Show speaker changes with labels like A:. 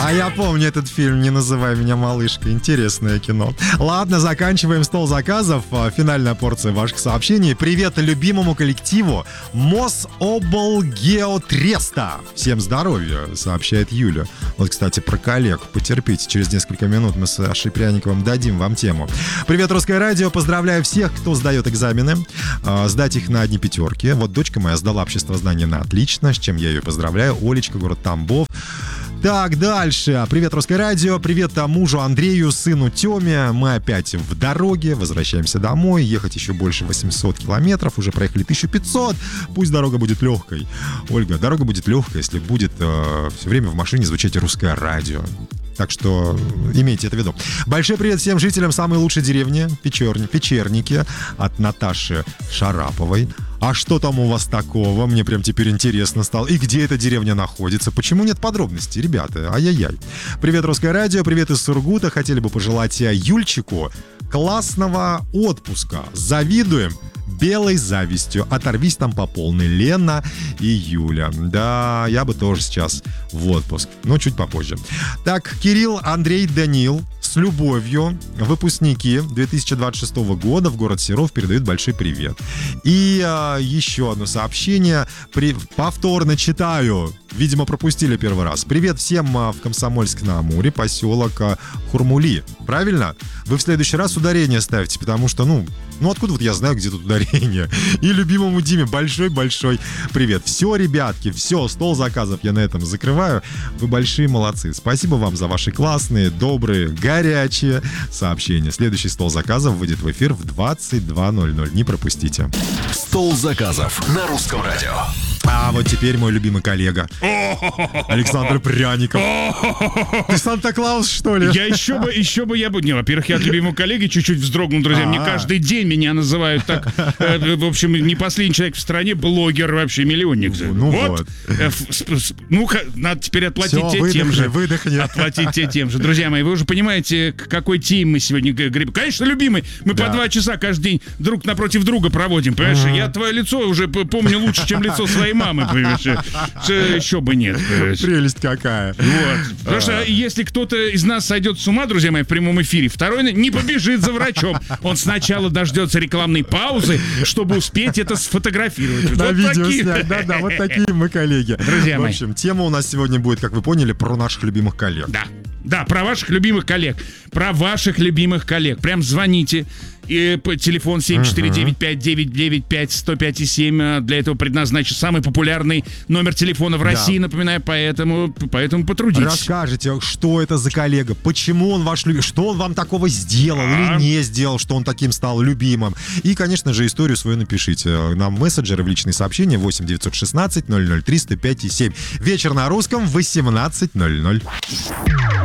A: А я помню этот фильм «Не называй меня малышкой». Интересное кино. Ладно, заканчиваем стол заказов. Финальная порция ваших сообщений. Привет любимому коллективу Мособлгеотреста. Всем здоровья, сообщает Юля. Вот, кстати, про коллег. Потерпите, через несколько минут мы с Сашей Пряниковым дадим вам тему. Привет, Русское радио. Поздравляю всех, кто сдает экзамены. Сдать их на одни пятерки. Вот дочка моя сдала обществознание на отлично, с чем я ее поздравляю. Олечка, город Тамбов. Так, дальше. Привет, Русское радио. Привет мужу Андрею, сыну Тёме. Мы опять в дороге, возвращаемся домой. Ехать еще больше 800 километров. Уже проехали 1500. Пусть дорога будет легкой. Ольга, дорога будет легкой, если будет все время в машине звучать Русское радио. Так что имейте это в виду. Большой привет всем жителям самой лучшей деревни Печерники от Наташи Шараповой. А что там у вас такого? Мне прям теперь интересно стало. И где эта деревня находится? Почему нет подробностей, ребята? Ай-яй-яй. Привет, Русское радио. Привет из Сургута. Хотели бы пожелать Юльчику классного отпуска. Завидуем белой завистью. Оторвись там по полной. Лена и Юля. Да, я бы тоже сейчас в отпуск. Но чуть попозже. Так, Кирилл, Андрей, Данил с любовью. Выпускники 2026 года в город Серов передают большой привет. И еще одно сообщение. Повторно читаю. Видимо, пропустили первый раз. Привет всем в Комсомольск-на-Амуре, поселок Хурмули. Правильно? Вы в следующий раз ударение ставьте, потому что, ну откуда вот я знаю, где тут ударение? И любимому Диме большой-большой привет. Все, ребятки, все, стол заказов я на этом закрываю. Вы большие молодцы. Спасибо вам за ваши классные, добрые, горячие сообщения. Следующий стол заказов выйдет в эфир в 22:00. Не пропустите.
B: Стол заказов на Русском радио.
A: А вот теперь мой любимый коллега Александр Пряников. Ты Санта-Клаус, что ли?
C: Я еще бы. Не, во-первых, я от любимого коллеги чуть-чуть вздрогнул, друзья. Мне каждый день меня называют так. В общем, не последний человек в стране, блогер вообще, миллионник. Вот. Надо теперь отплатить тем же.
A: Выдохни.
C: Отплатить тем же. Друзья мои, вы уже понимаете, какой тим мы сегодня говорим. Конечно, любимый. Мы по 2 часа каждый день друг напротив друга проводим. Понимаешь, я твое лицо уже помню лучше, чем лицо своей мамы, понимаешь? Еще бы нет.
A: Прелесть какая.
C: Вот. Потому что если кто-то из нас сойдет с ума, друзья мои, в прямом эфире, второй не побежит за врачом. Он сначала дождется рекламной паузы, чтобы успеть это сфотографировать.
A: На видео снять. Да, вот такие мы коллеги.
C: Друзья мои.
A: В общем, тема у нас сегодня будет, как вы поняли, про наших любимых коллег.
C: Да, про ваших любимых коллег. Прям звоните. И телефон 749-5995-105,7. Для этого предназначен самый популярный номер телефона в России, напоминаю, поэтому потрудитесь.
A: Расскажите, что это за коллега, почему он ваш любимый, что он вам такого сделал или не сделал, что он таким стал любимым. И, конечно же, историю свою напишите нам в мессенджеры, в личные сообщения 8 916 003 105,7. Вечер на русском в 18:00.